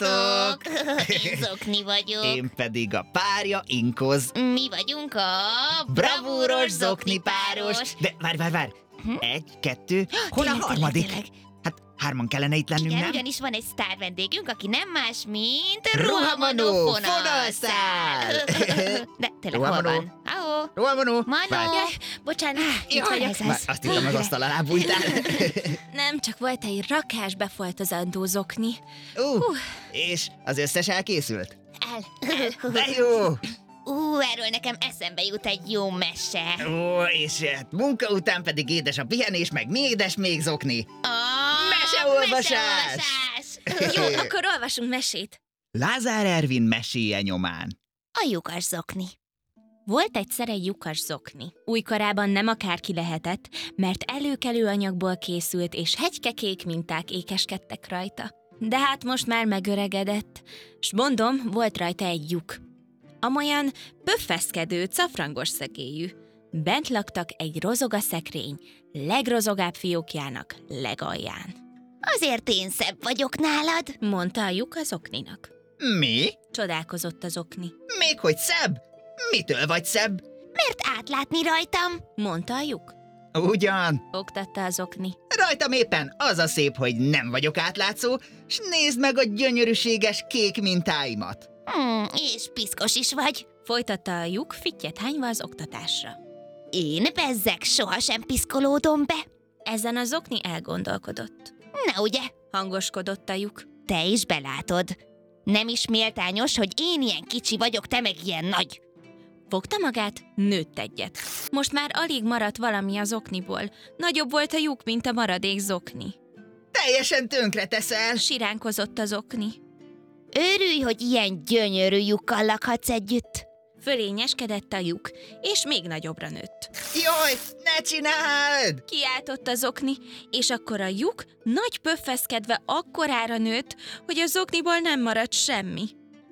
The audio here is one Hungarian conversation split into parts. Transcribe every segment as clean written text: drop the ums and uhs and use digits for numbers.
Sziasztok! Én Zokni vagyok. Én pedig a párja, Inkoz. Mi vagyunk a Bravúros Zokni páros. De várj. Egy, kettő, hol a harmadik? Tényleg. Hát hárman kellene itt lennünk, Igen, nem? ugyanis van egy sztár vendégünk, aki nem más, mint Ruhamanó fonalszár. De tényleg hol Ruhamanó. van? Ahó, Manó. Manó. Jaj, bocsánat, itt Jaj, vagyok. ez az. Azt hittem, az asztal alá bújtál. Nem, csak volt egy rakás befoltozandó zokni. És az összes elkészült? El. De jó! Erről nekem eszembe jut egy jó mese. És munka után pedig édes a pihenés, meg mi édes még Zokni? Meseolvasás! Jó, akkor olvasunk mesét. Lázár Ervin meséje nyomán. A lyukas Zokni. Volt egyszer egy lyukas zokni. Újkorában nem akárki lehetett, mert előkelő anyagból készült, és hegykekék minták ékeskedtek rajta. De hát most már megöregedett, s mondom, volt rajta egy lyuk. Amolyan pöffeszkedő, cafrangos szegélyű. Bent laktak egy rozogaszekrény, legrozogább fiókjának legalján. Azért én szebb vagyok nálad. Mondta a lyuk az okninak. Mi? Csodálkozott az okni. Még hogy szebb? Mitől vagy szebb? Mert átlátni rajtam. Mondta a lyuk. Ugyan. Oktatta az okni. Rajtam éppen az a szép, hogy nem vagyok átlátszó, s nézd meg a gyönyörűséges kék mintáimat. És piszkos is vagy. Folytatta a lyuk, fittyet hányva az oktatásra. Én bezzeg sohasem piszkolódom be. Ezen az okni elgondolkodott. Na ugye, Hangoskodott a lyuk. te is belátod. Nem is méltányos, hogy én ilyen kicsi vagyok, te meg ilyen nagy. Fogta magát, nőtt egyet. Most már alig maradt valami az okniból. Nagyobb volt a lyuk, mint a maradék zokni. Teljesen tönkre teszel. Siránkozott az okni. Örülj, hogy ilyen gyönyörű lyukkal lakhatsz együtt. Fölényeskedett a lyuk, és még nagyobbra nőtt. Jaj, ne csináld! Kiáltott az okni, és akkor a lyuk nagy pöffeszkedve akkorára nőtt, hogy az okniból nem maradt semmi.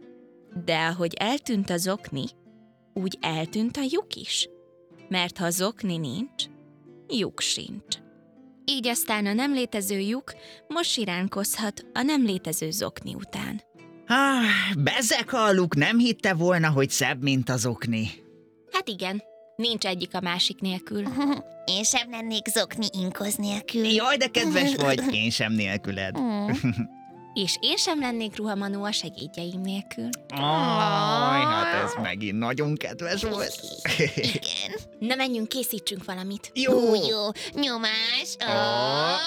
De ahogy eltűnt az okni, úgy eltűnt a lyuk is. Mert ha zokni nincs, lyuk sincs. Így aztán a nem létező lyuk most siránkozhat a nem létező zokni után. Bezzeg, ha a luk nem hitte volna, hogy szebb, mint az okni. Hát igen, nincs egyik a másik nélkül. Én sem lennék Zokni Inkoz nélkül. Jaj, de kedves vagy, én sem nélküled. És én sem lennék Ruhamanó a segédjeim nélkül. Hát ez megint nagyon kedves volt. Igen. Na menjünk, készítsünk valamit. Jó. Jó. Nyomás. Ó.